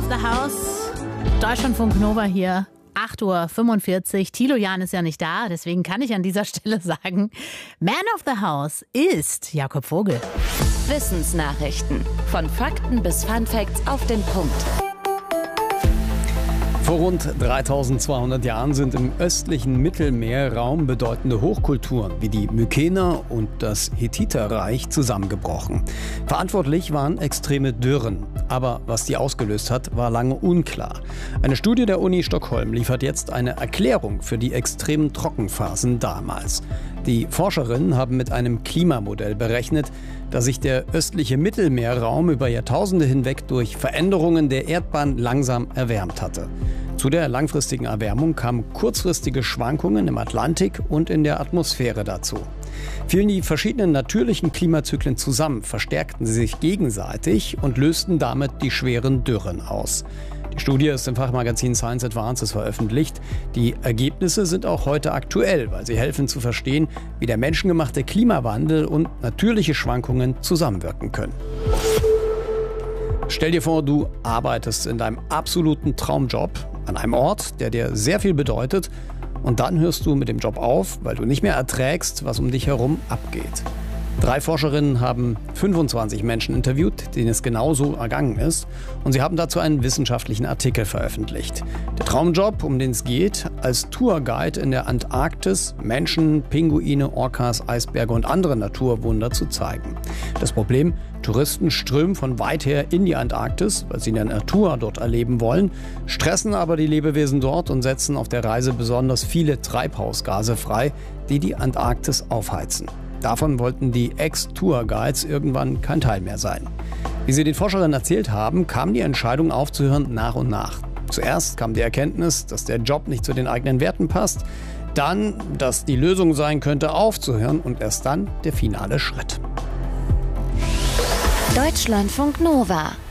the House. Deutschlandfunk Nova hier. 8:45 Uhr. Thilo Jahn ist ja nicht da, deswegen kann ich an dieser Stelle sagen, Man of the House ist Jakob Vogel. Wissensnachrichten. Von Fakten bis Funfacts auf den Punkt. Vor rund 3200 Jahren sind im östlichen Mittelmeerraum bedeutende Hochkulturen wie die Mykener und das Hethiterreich zusammengebrochen. Verantwortlich waren extreme Dürren. Aber was die ausgelöst hat, war lange unklar. Eine Studie der Uni Stockholm liefert jetzt eine Erklärung für die extremen Trockenphasen damals. Die Forscherinnen haben mit einem Klimamodell berechnet, dass sich der östliche Mittelmeerraum über Jahrtausende hinweg durch Veränderungen der Erdbahn langsam erwärmt hatte. Zu der langfristigen Erwärmung kamen kurzfristige Schwankungen im Atlantik und in der Atmosphäre dazu. Fielen die verschiedenen natürlichen Klimazyklen zusammen, verstärkten sie sich gegenseitig und lösten damit die schweren Dürren aus. Die Studie ist im Fachmagazin Science Advances veröffentlicht. Die Ergebnisse sind auch heute aktuell, weil sie helfen zu verstehen, wie der menschengemachte Klimawandel und natürliche Schwankungen zusammenwirken können. Stell dir vor, du arbeitest in deinem absoluten Traumjob an einem Ort, der dir sehr viel bedeutet, und dann hörst du mit dem Job auf, weil du nicht mehr erträgst, was um dich herum abgeht. 3 Forscherinnen haben 25 Menschen interviewt, denen es genauso ergangen ist. Und sie haben dazu einen wissenschaftlichen Artikel veröffentlicht. Der Traumjob, um den es geht, als Tourguide in der Antarktis Menschen, Pinguine, Orcas, Eisberge und andere Naturwunder zu zeigen. Das Problem: Touristen strömen von weit her in die Antarktis, weil sie in der Natur dort erleben wollen, stressen aber die Lebewesen dort und setzen auf der Reise besonders viele Treibhausgase frei, die die Antarktis aufheizen. Davon wollten die Ex-Tourguides irgendwann kein Teil mehr sein. Wie sie den Forscherinnen erzählt haben, kam die Entscheidung aufzuhören nach und nach. Zuerst kam die Erkenntnis, dass der Job nicht zu den eigenen Werten passt, dann, dass die Lösung sein könnte, aufzuhören, und erst dann der finale Schritt. Deutschlandfunk Nova.